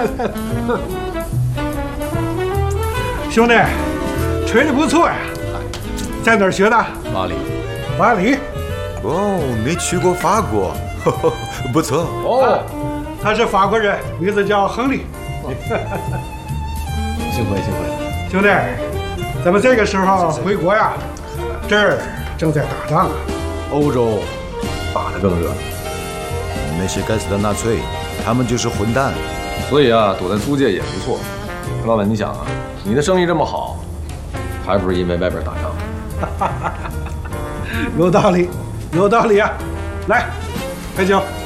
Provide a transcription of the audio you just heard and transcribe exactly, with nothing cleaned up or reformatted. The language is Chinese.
兄弟，吹的不错呀，在哪儿学的？ 巴黎。 巴黎。 哦，没去过法国，呵呵不错。 哦，他是法国人，名字叫亨利。 幸会幸会。 兄弟，咱们这个时候回国呀，这儿正在打仗啊。 欧洲打得更热。 那些该死的纳粹，他们就是混蛋。 所以啊，躲在租界也不错。老板，你想啊，你的生意这么好，还不是因为外边打仗？ 有道理，有道理啊！来，喝酒。